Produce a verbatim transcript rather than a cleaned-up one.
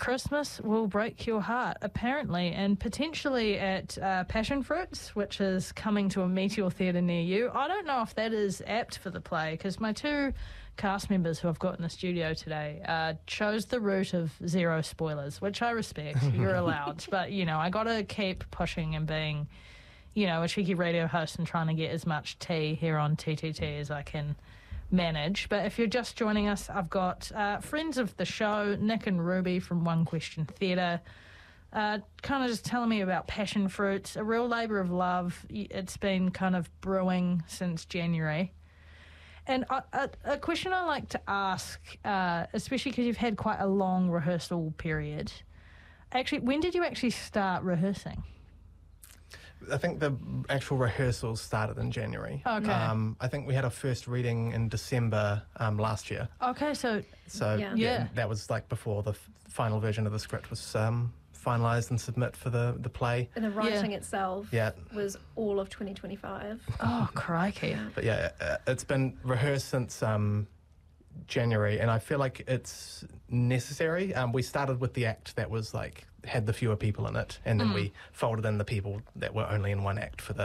Christmas will break your heart, apparently, and potentially at uh, Passion Fruits, which is coming to a Meteor Theatre near you. I don't know if that is apt for the play, because my two cast members who I've got in the studio today uh, chose the route of zero spoilers, which I respect. You're allowed. But, you know, I got to keep pushing and being, you know, a cheeky radio host and trying to get as much tea here on T T T as I can manage. But if you're just joining us, I've got uh, friends of the show, Nick and Ruby from One Question Theatre, uh, kind of just telling me about Passion Fruits, a real labour of love. It's been kind of brewing since January. And a, a, a question I like to ask, uh, especially because you've had quite a long rehearsal period, actually, when did you actually start rehearsing? I think the actual rehearsals started in January. Okay. Um, I think we had our first reading in December um, last year. Okay, so... So Yeah. yeah. Yeah. that was like before the f- final version of the script was um, finalised and submit for the, the play. And the writing Yeah. itself Yeah. was all of twenty twenty-five. Oh, crikey. But yeah, uh, it's been rehearsed since um, January, and I feel like it's necessary. Um, we started with the act that was like had the fewer people in it, and then Mm. we folded in the people that were only in one act for the